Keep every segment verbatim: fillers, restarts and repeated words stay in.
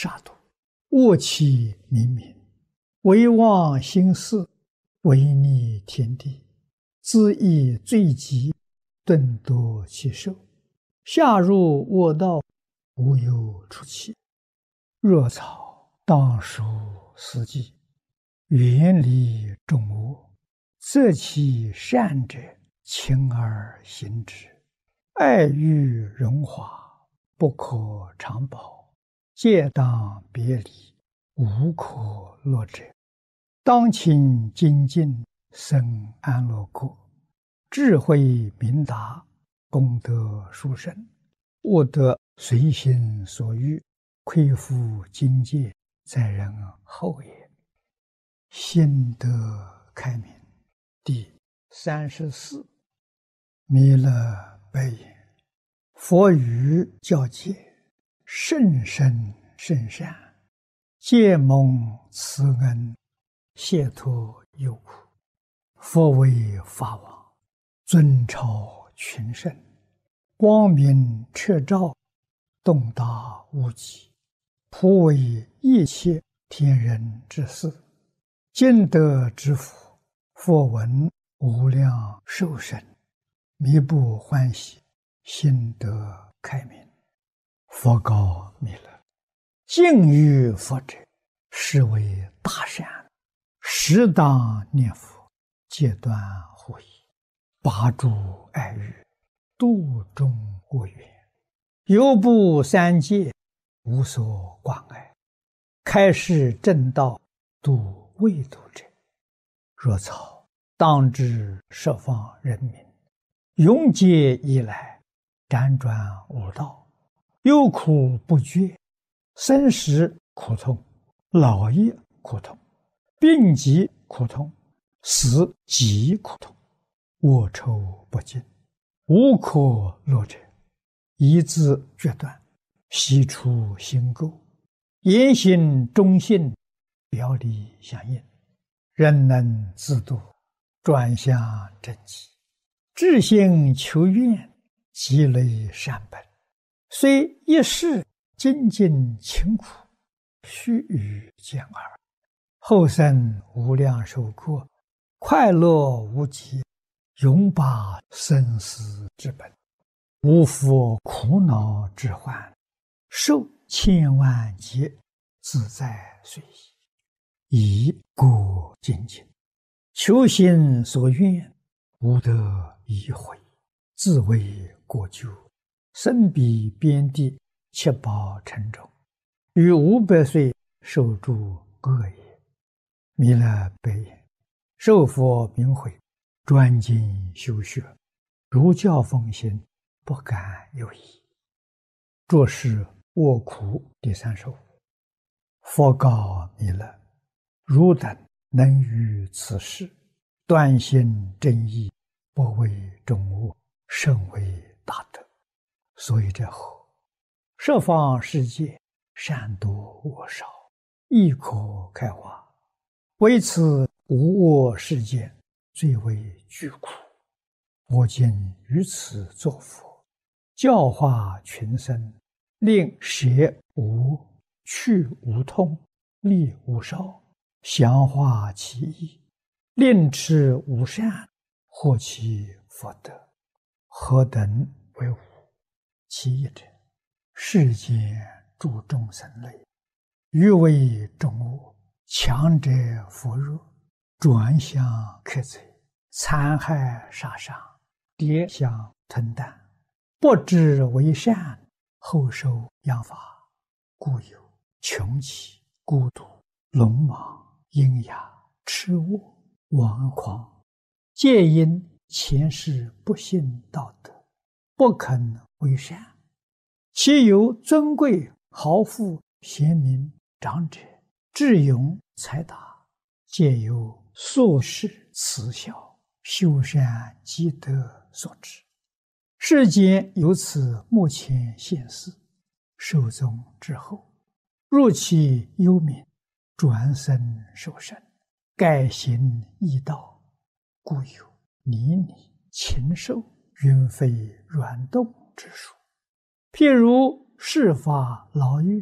杀戮，恶气冥冥，唯忘心事，违逆天地，恣意罪极，顿夺其寿，下入恶道，无有出期。若草当属四季，远离众恶，择其善者，亲而行之。爱欲荣华，不可长保，戒当别离，无可乐者。当勤精进，生安乐国，智慧明达，功德殊胜，悟得随心所欲，亏负境界，在人后也。心得开明。第三十四，弥勒白言：佛语教诫，甚深甚善，皆蒙慈恩，解脱忧苦。佛为法王，尊超群圣，光明彻照，洞达无极，普为一切天人之事。今得之福，佛闻无量寿生，弥不欢喜，心得开明。佛告弥勒：敬于佛者，是为大善，适当念佛，戒断护疑，拔诸爱欲，度众恶缘，犹不三界，无所关爱，开示正道，度未度者。若草当知十方人民，永劫以来，辗转无道，忧苦不绝，生时苦痛，老也苦痛，病疾苦痛，死极苦痛，恶臭不尽，无可乐者。一字决断，悉出心垢，言行忠信，表里相应，人能自度，转向正极，至心求愿，积累善本，虽一世精进勤苦，须臾见耳，后生无量寿过，快乐无极，永拔生死之本，无复苦恼之患，受千万劫，自在随意。以过精进，求心所愿，无得已悔，自为过咎，身彼边地，七宝沉重，于五百岁受诸恶也。弥勒白言：受佛名诲，专精修学，如教奉行，不敢有疑。作是卧苦第三十五。佛告弥勒：汝等能于此事，断心正义，不为众恶，甚为大德。所以者何？十方世界，善多恶少，亦可开化。为此无恶世界，最为巨苦。我今于此作佛，教化群生，令舍无，去无痛，利无少，详化其意，令持无善，获其福德。何等为无？其一者，世间诸众生类，欲为众恶，强者扶弱，转向克贼，残害杀伤，跌相吞啖，不知为善，后受殃罚，故有穷奇、孤独、鲁莽、阴哑、痴恶、顽狂，皆因前世不信道德，不肯为善。其有尊贵、豪富、贤明、长者、智勇、才达，皆由宿世慈孝、修善积德所致。世间由此目前现世，寿终之后，入其幽冥，转生受生，改行异道，故有泥泞、禽兽、云飞、软动之术。譬如世法牢狱，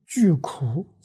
具苦